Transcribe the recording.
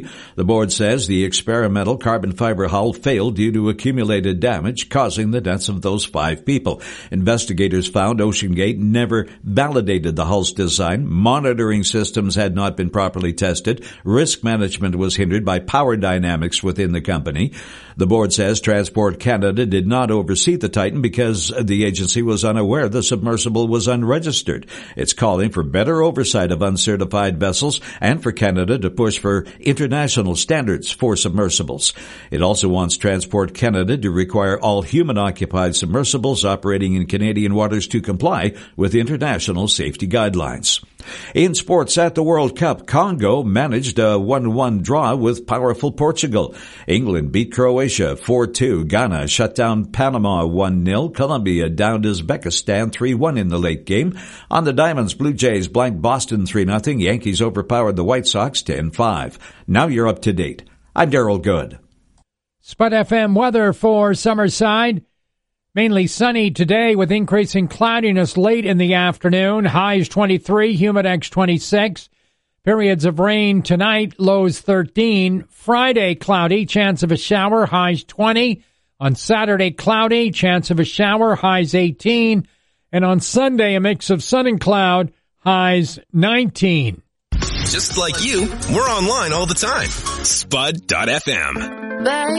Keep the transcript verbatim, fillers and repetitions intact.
Friday. The board says the experimental carbon fiber hull failed due to accumulated damage, causing the deaths of those five people. Investigators found OceanGate never validated the hull's design. Monitoring systems had not been properly tested. Risk management was hindered by power dynamics within the company. The board says Transport Canada did not oversee the Titan because the agency was unaware the submersible was unregistered. It's calling for better oversight of uncertified vessels and for Canada to push for international standards for submersibles. It also wants Transport Canada to require all human-occupied submersibles operating in Canadian waters to comply with international safety guidelines. In sports at the World Cup, Congo managed a one one draw with powerful Portugal. England beat Croatia four two. Ghana shut down Panama one nil. Colombia downed Uzbekistan three one in the late game. On the Diamonds, Blue Jays blanked Boston three nothing. Yankees overpowered the White Sox ten five. Now you're up to date. I'm Daryl Good. Spud F M weather for Summerside. Mainly sunny today with increasing cloudiness late in the afternoon. Highs twenty-three, humidex twenty-six. Periods of rain tonight, lows thirteen. Friday, cloudy, chance of a shower, highs twenty. On Saturday, cloudy, chance of a shower, highs eighteen. And on Sunday, a mix of sun and cloud, highs nineteen. Just like you, we're online all the time. Spud dot F M.